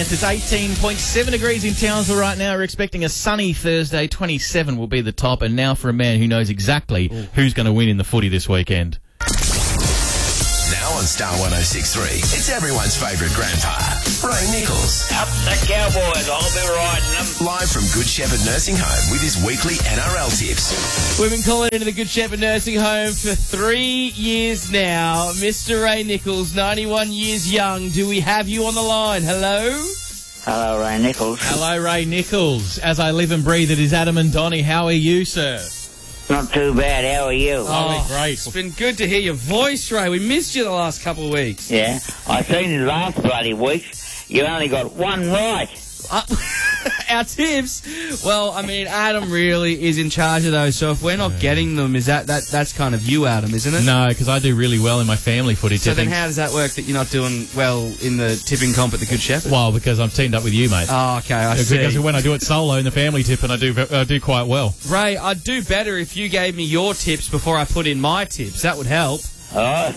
chance. It's 18.7 degrees in Townsville right now. We're expecting a sunny Thursday. 27 will be the top. And now for a man who knows exactly who's going to win in the footy this weekend. Now on Star 106.3, it's everyone's favourite grandpa, Ray Nichols. Up the Cowboys, I'll be riding them. Live from Good Shepherd Nursing Home with his weekly NRL tips. We've been calling into the Good Shepherd Nursing Home for 3 years now. Mr. Ray Nichols, 91 years young. Do we have you on the line? Hello? Hello, Ray Nichols. Hello, Ray Nichols. As I live and breathe, it is Adam and Donnie. How are you, sir? Not too bad, how are you? Oh, great. It's been good to hear your voice, Ray. We missed you the last couple of weeks. Yeah, I seen you last bloody week. You only got one right. Our tips? Well, I mean, Adam really is in charge of those, so if we're not getting them, is that's kind of you, Adam, isn't it? No, because I do really well in my family footy So tipping. then how does that work that you're not doing well in the tipping comp at the Good Shepherd? Well, because I'm teamed up with you, mate. Oh, okay, I see. Because when I do it solo in the family tip, and I do quite well. Ray, I'd do better if you gave me your tips before I put in my tips. That would help. Oh.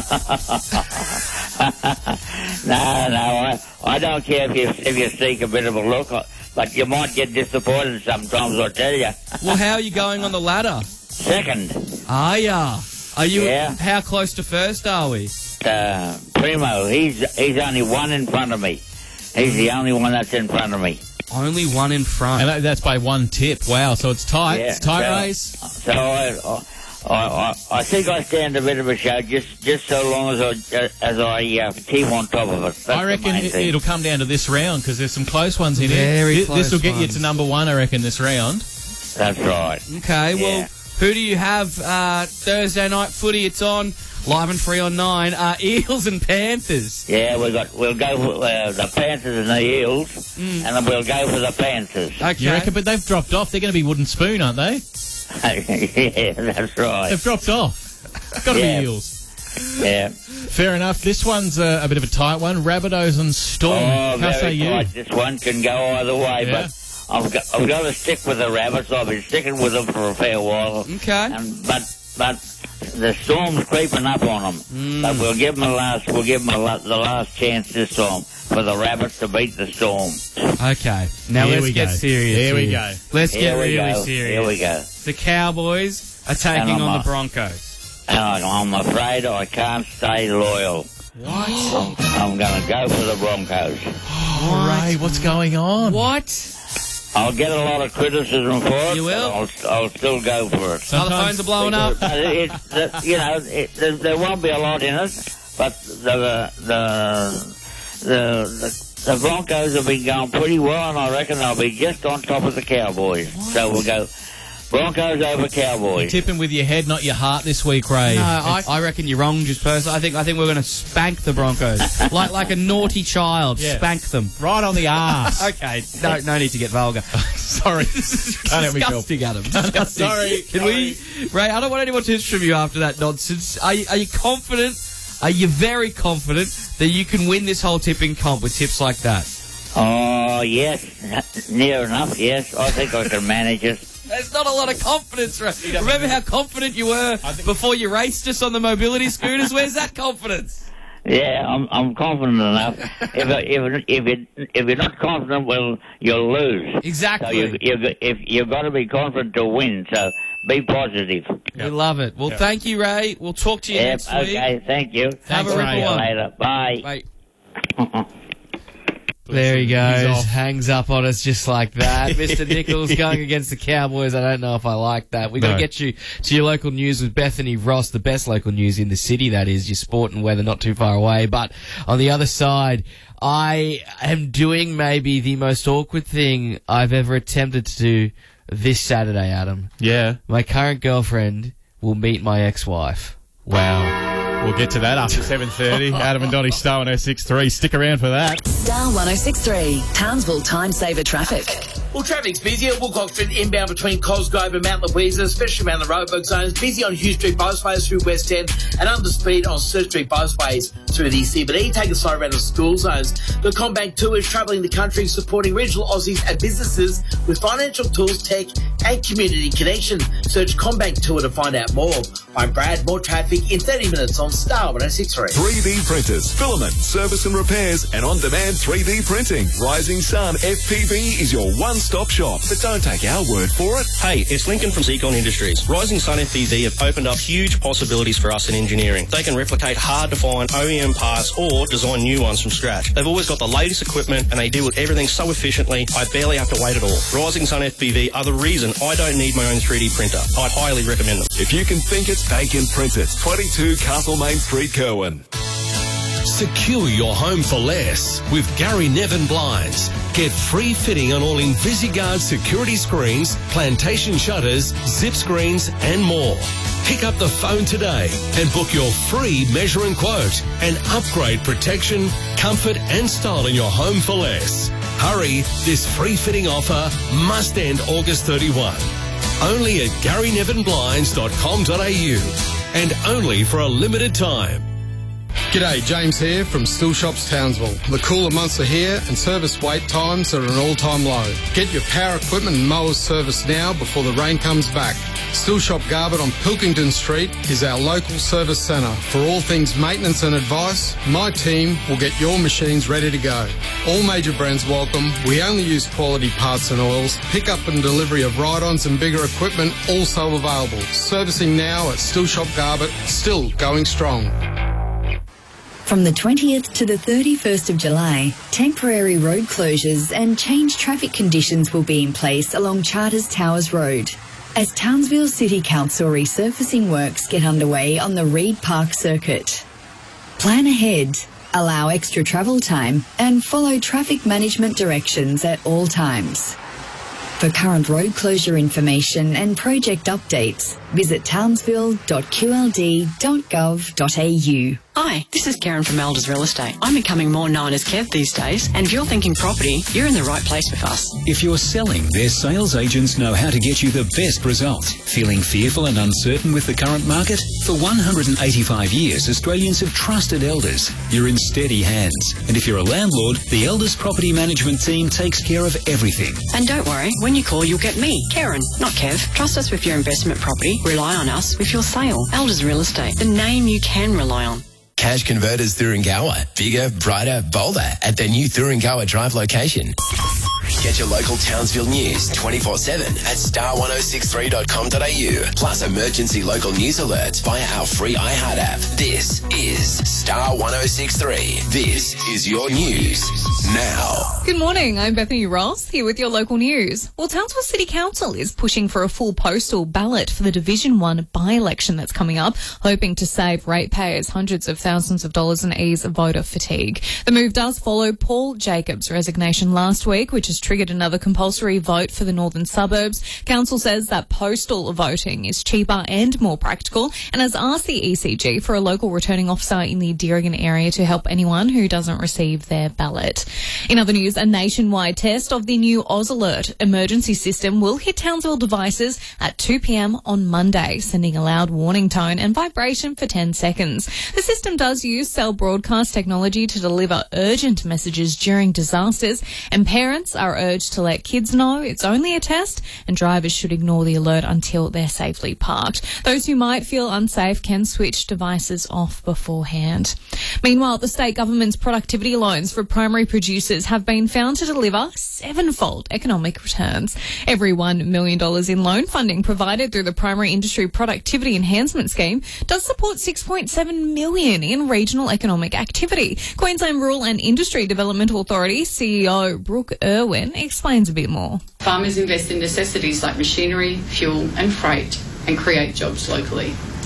No, I don't care if you seek a bit of a look, but you might get disappointed sometimes, I tell you. Well, how are you going on the ladder? Second, Are ya? Are you? Yeah. How close to first are we? Primo, he's only one in front of me. He's the only one that's in front of me. Only one in front. And that's by one tip. Wow, so it's tight. Yeah, It's tight so- race. So I think I stand a bit of a show just so long as I keep on top of it. That's I reckon the main thing. it'll come down to this round because there's some close ones in Very here. close This will get you ones. to number one, I reckon, this round. That's right. Okay, well, Yeah. who do you have Thursday night footy? It's on live and free on 9. Eels and Panthers. Yeah, we'll go for the Panthers and the Eels, and then we'll go for the Panthers. Okay. You reckon? But they've dropped off. They're going to be wooden spoon, aren't they? Yeah, that's right. They've dropped off. Got to Yeah. be Eels. Yeah. Fair enough. This one's a bit of a tight one. Rabbitohs and Storm. Oh, How say very you? tight. This one can go either way, Yeah. but I've got to stick with the Rabbits. I've been sticking with them for a fair while. Okay. But the Storm's creeping up on them. But we'll give them the last chance this time for the Rabbits to beat the Storm. Okay. Now Here let's we get go. serious. Here we here. go. Let's get Here we really go. serious. Here we go. The Cowboys are taking And I'm on the off. Broncos. And I'm afraid I can't stay loyal. What? I'm going to go for the Broncos. Oh, Ray, what's going on? What? I'll get a lot of criticism for it. You will? But I'll still go for it. Other phones are blowing up. There won't be a lot in it, but the Broncos have been going pretty well, and I reckon they'll be just on top of the Cowboys. So we'll go Broncos over Cowboys. Tipping with your head, not your heart this week, Ray. No, I reckon you're wrong, just personally. I think we're going to spank the Broncos. like a naughty child. Yeah. Spank them. Right on the arse. Okay, no need to get vulgar. Sorry. Can't help myself. Disgusting, Adam. Disgusting. Sorry. Can we, Ray? I don't want anyone to from you after that nonsense. Are you confident? Are you very confident that you can win this whole tipping comp with tips like that? Oh, yes. Near enough, yes. I think I can manage it. There's not a lot of confidence, Ray. Remember how confident you were before you raced us on the mobility scooters? Where's that confidence? Yeah, I'm confident enough. If you're not confident, well, you'll lose. Exactly. So you've got to be confident to win. So be positive. We love it. Well, thank you, Ray. We'll talk to you next week. Okay. Thank you. Have a Ray. ripple one. Later. Bye. Bye. There he He's goes. off. Hangs up on us just like that. Mr. Nichols going against the Cowboys. I don't know if I like that. We've got to No. get you to your local news with Bethany Ross, the best local news in the city, that is. Your sport and weather not too far away. But on the other side, I am doing maybe the most awkward thing I've ever attempted to do this Saturday, Adam. Yeah. My current girlfriend will meet my ex-wife. Wow. We'll get to that after 7:30. Adam and Donnie, Star 106.3. Stick around for that. Star 106.3, Townsville Time Saver Traffic. Well, traffic's busy at Woolcock Street inbound between Cosgrove and Mount Louisa, especially around the roadwork zones. Busy on Hugh Street Bothways through West End and under speed on Sir Street Bothways through the CBD. Take a slow around the school zones. The CommBank Tour is travelling the country supporting regional Aussies and businesses with financial tools, tech and community connection. Search CommBank Tour to find out more. I'm Brad. More traffic in 30 minutes on Star 106.3. 3D printers, filament, service and repairs, and on-demand 3D printing. Rising Sun FPV is your one-stop shop. But don't take our word for it. Hey, it's Lincoln from Zecon Industries. Rising Sun FPV have opened up huge possibilities for us in engineering. They can replicate hard-to-find OEM parts or design new ones from scratch. They've always got the latest equipment and they deal with everything so efficiently, I barely have to wait at all. Rising Sun FPV are the reason I don't need my own 3D printer. I'd highly recommend them. If you can think it, they can print it. 22 Castlemaine Street, Kerwin. Secure your home for less with Gary Nevin Blinds. Get free fitting on all InvisiGuard security screens, plantation shutters, zip screens and more. Pick up the phone today and book your free measure and quote and upgrade protection, comfort and style in your home for less. Hurry, this free fitting offer must end August 31. Only at GaryNevinBlinds.com.au and only for a limited time. G'day, James here from Still Shops Townsville. The cooler months are here and service wait times are at an all-time low. Get your power equipment and mowers serviced now before the rain comes back. Still Shop Garbutt on Pilkington Street is our local service centre. For all things maintenance and advice, my team will get your machines ready to go. All major brands welcome. We only use quality parts and oils. Pick-up and delivery of ride-ons and bigger equipment also available. Servicing now at Still Shop Garbutt, still going strong. From the 20th to the 31st of July, temporary road closures and changed traffic conditions will be in place along Charters Towers Road as Townsville City Council resurfacing works get underway on the Reed Park circuit. Plan ahead, allow extra travel time and follow traffic management directions at all times. For current road closure information and project updates, visit townsville.qld.gov.au. Hi, this is Karen from Elders Real Estate. I'm becoming more known as Kev these days, and if you're thinking property, you're in the right place with us. If you're selling, their sales agents know how to get you the best result. Feeling fearful and uncertain with the current market? For 185 years, Australians have trusted Elders. You're in steady hands. And if you're a landlord, the Elders Property Management team takes care of everything. And don't worry, when you call, you'll get me, Karen, not Kev. Trust us with your investment property. Rely on us with your sale. Elders Real Estate, the name you can rely on. Cash Converters Thuringowa. Bigger, brighter, bolder at their new Thuringowa Drive location. Get your local Townsville news 24/7 at star1063.com.au. Plus emergency local news alerts via our free iHeart app. This is Star 1063. This is your news now. Good morning, I'm Bethany Ross here with your local news. Well, Townsville City Council is pushing for a full postal ballot for the Division 1 by-election that's coming up, hoping to save ratepayers hundreds of thousands of dollars and ease voter fatigue. The move does follow Paul Jacobs' resignation last week, which has triggered another compulsory vote for the northern suburbs. Council says that postal voting is cheaper and more practical and has asked the ECG for a local returning officer in the Deerigan area to help anyone who doesn't receive their ballot. In other news, a nationwide test of the new Oz Alert emergency system will hit Townsville devices at 2 p.m. on Monday, sending a loud warning tone and vibration for 10 seconds. The system does use cell broadcast technology to deliver urgent messages during disasters, and parents are urged to let kids know it's only a test and drivers should ignore the alert until they're safely parked. Those who might feel unsafe can switch devices off beforehand. Meanwhile, the state government's productivity loans for primary producers have been found to deliver sevenfold economic returns. Every $1 million in loan funding provided through the Primary Industry Productivity Enhancement Scheme does support $6.7 million in regional economic activity. Queensland Rural and Industry Development Authority CEO Brooke Irwin explains a bit more. Farmers invest in necessities like machinery, fuel and freight and create jobs locally.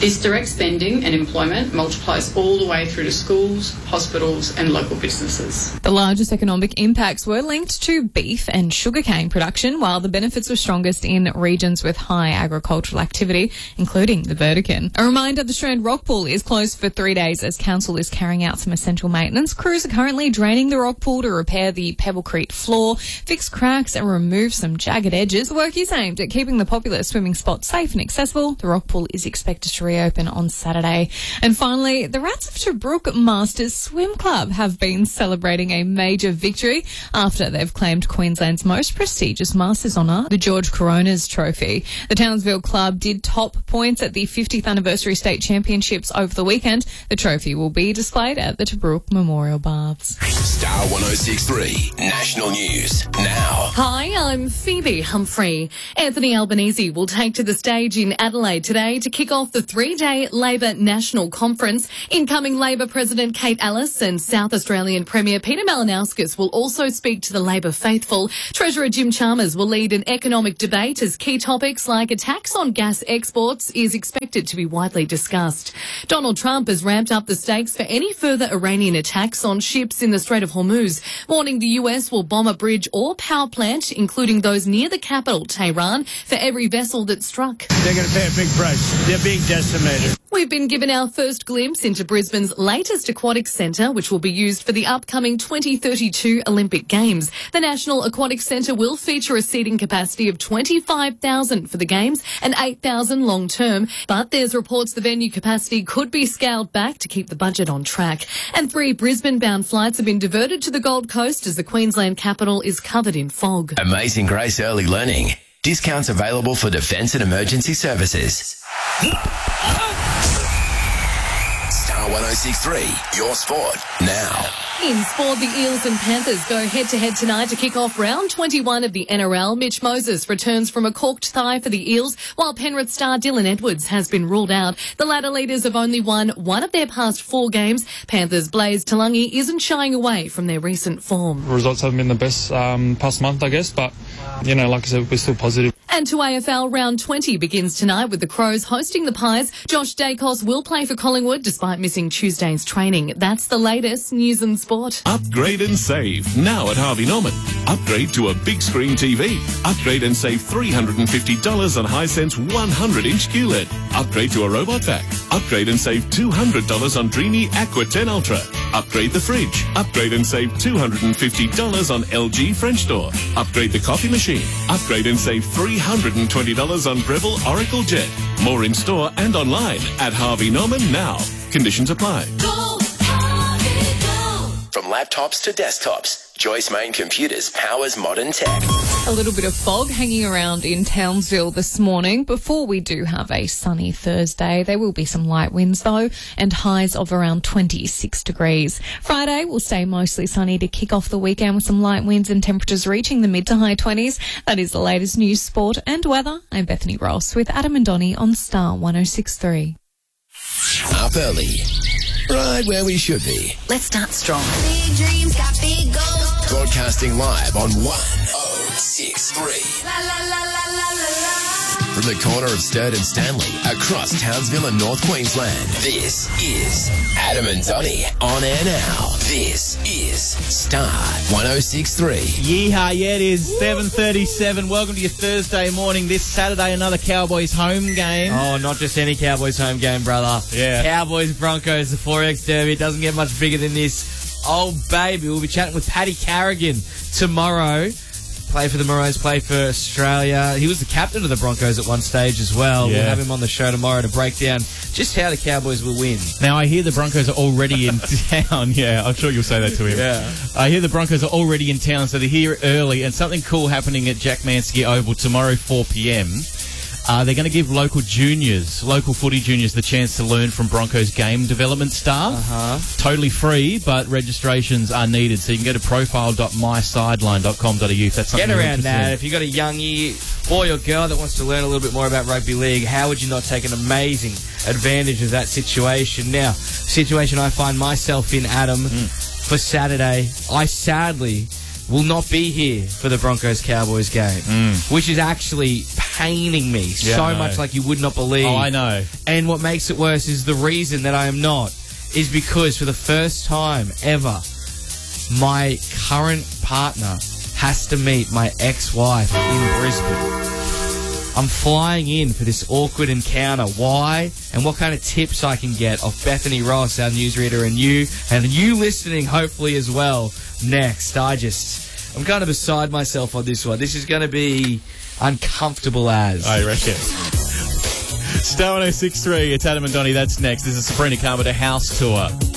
This direct spending and employment multiplies all the way through to schools, hospitals and local businesses. The largest economic impacts were linked to beef and sugarcane production, while the benefits were strongest in regions with high agricultural activity, including the Burdekin. A reminder, the Strand Rock Pool is closed for 3 days as council is carrying out some essential maintenance. Crews are currently draining the rock pool to repair the Pebblecrete floor, fix cracks and remove some jagged edges. The work is aimed at keeping the popular swimming spot safe and accessible. The rock pool is expected to reopen on Saturday. And finally, the Rats of Tobruk Masters Swim Club have been celebrating a major victory after they've claimed Queensland's most prestigious Masters honour, the George Coronas Trophy. The Townsville club did top points at the 50th Anniversary State Championships over the weekend. The trophy will be displayed at the Tobruk Memorial Baths. Star 106.3 National News now. Hi, I'm Phoebe Humphrey. Anthony Albanese will take to the stage in Adelaide today to kick off the 3-day Labor National Conference. Incoming Labor President Kate Ellis and South Australian Premier Peter Malinauskas will also speak to the Labor faithful. Treasurer Jim Chalmers will lead an economic debate as key topics like a tax on gas exports is expected to be widely discussed. Donald Trump has ramped up the stakes for any further Iranian attacks on ships in the Strait of Hormuz, warning the US will bomb a bridge or power plant, including those near the capital, Tehran, for every vessel that's struck. They're going to pay a big price. They're being decimated. We've been given our first glimpse into Brisbane's latest aquatic centre, which will be used for the upcoming 2032 Olympic Games. The National Aquatic Centre will feature a seating capacity of 25,000 for the Games and 8,000 long term, but there's reports the venue capacity could be scaled back to keep the budget on track. And 3 Brisbane-bound flights have been diverted to the Gold Coast as the Queensland capital is covered in fog. Amazing Grace Early Learning. Discounts available for defence and emergency services. Star 106.3, your sport now. In sport, the Eels and Panthers go head-to-head tonight to kick off round 21 of the NRL. Mitch Moses returns from a corked thigh for the Eels, while Penrith star Dylan Edwards has been ruled out. The latter leaders have only won one of their past 4 games. Panthers' Blaze Talangi isn't shying away from their recent form. Results haven't been the best past month, I guess, but, you know, like I said, we're still positive. And to AFL, round 20 begins tonight with the Crows hosting the Pies. Josh Dacos will play for Collingwood despite missing Tuesday's training. That's the latest news and sport. Upgrade and save now at Harvey Norman. Upgrade to a big screen TV. Upgrade and save $350 on Hisense 100-inch QLED. Upgrade to a robot vac. Upgrade and save $200 on Dreamy Aqua 10 Ultra. Upgrade the fridge. Upgrade and save $250 on LG French door. Upgrade the coffee machine. Upgrade and save $320 on Breville Oracle Jet. More in store and online at Harvey Norman now. Conditions apply. Go, Harvey, go. From laptops to desktops, Joyce Main Computers powers modern tech. A little bit of fog hanging around in Townsville this morning. Before we do have a sunny Thursday, there will be some light winds though, and highs of around 26 degrees. Friday will stay mostly sunny to kick off the weekend with some light winds and temperatures reaching the mid to high 20s. That is the latest news, sport and weather. I'm Bethany Ross with Adam and Donnie on Star 106.3. Up early. Right where we should be. Let's start strong. Big dreams got big goals. Broadcasting live on 106.3. La la la la la la la. From the corner of Sturt and Stanley, across Townsville and North Queensland, this is Adam and Donnie on air now. This is Star 106.3. Yeehaw, yeah, it is 7:37. Welcome to your Thursday morning. This Saturday, another Cowboys home game. Oh, not just any Cowboys home game, brother. Yeah. Cowboys Broncos, the 4X Derby. It doesn't get much bigger than this. Oh, baby. We'll be chatting with Paddy Carrigan tomorrow. Play for the Maroons, play for Australia. He was the captain of the Broncos at one stage as well. Yeah. We'll have him on the show tomorrow to break down just how the Cowboys will win. Now, I hear the Broncos are already in town. Yeah, I'm sure you'll say that to him. Yeah. I hear the Broncos are already in town, so they're here early, and something cool happening at Jack Manske Oval tomorrow, 4 p.m. They're going to give local footy juniors, the chance to learn from Broncos game development staff. Totally free, but registrations are needed. So you can go to profile.mysideline.com.au if that's something Get you're around interested that. in. If you've got a youngie, boy or girl that wants to learn a little bit more about rugby league, how would you not take an amazing advantage of that situation? Now, situation I find myself in, Adam, for Saturday, I sadly will not be here for the Broncos-Cowboys game, which is actually entertaining me Yeah, so I know. much like you would not believe. Oh, I know. And what makes it worse is the reason that I am not is because for the first time ever, my current partner has to meet my ex-wife in Brisbane. I'm flying in for this awkward encounter. Why? And what kind of tips I can get off Bethany Ross, our newsreader, and you listening hopefully as well. Next, I'm kind of beside myself on this one. This is going to be uncomfortable as. I reckon. Star 1063, it's Adam and Donnie, that's next. This is Sabrina Carpenter House Tour.